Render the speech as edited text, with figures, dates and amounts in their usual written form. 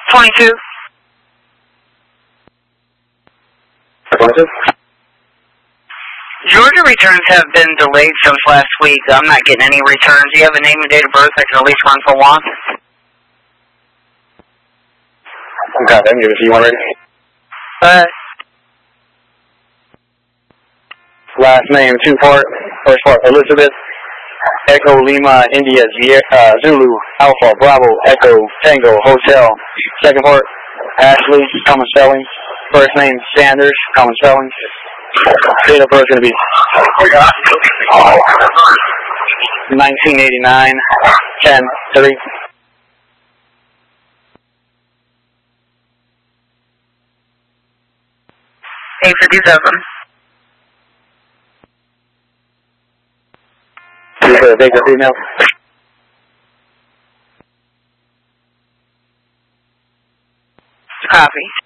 22. 22? Georgia returns have been delayed since last week. I'm not getting any returns. Do you have a name and date of birth I can at least run for one? Okay, I can give it to you already. Last name, 2-part. First part, Elizabeth. Echo Lima, India, Zulu, Alpha, Bravo, Echo, Tango, Hotel. Second part, Ashley, common spelling. First name, Sanders, common spelling. Date of birth is going to be 1989, 10-3. Eight 57. You for the bigger female? Copy.